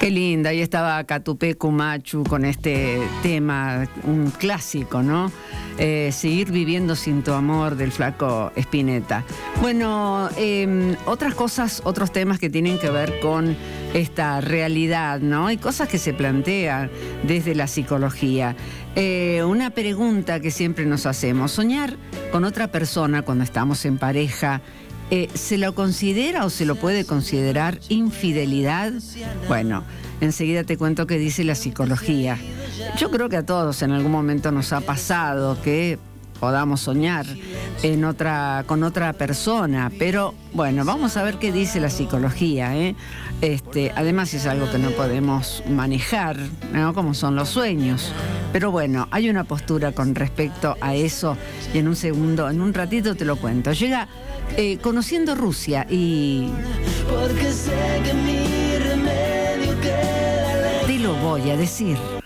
Qué linda, ahí estaba Catupecu Machu con este tema, un clásico, ¿no? Seguir viviendo sin tu amor, del Flaco Spinetta. Bueno, otras cosas, otros temas que tienen que ver con esta realidad, ¿no? Hay cosas que se plantean desde la psicología. Una pregunta que siempre nos hacemos: soñar con otra persona cuando estamos en pareja, ¿se lo considera o se lo puede considerar infidelidad? Bueno, enseguida te cuento qué dice la psicología. Yo creo que a todos en algún momento nos ha pasado que podamos soñar con otra persona, pero bueno, vamos a ver qué dice la psicología, ¿eh? Además es algo que no podemos manejar, ¿no? Como son los sueños. Pero bueno, hay una postura con respecto a eso y en un ratito te lo cuento. Llega Conociendo Rusia y... Porque sé que mi remedio queda lejos. Te lo voy a decir.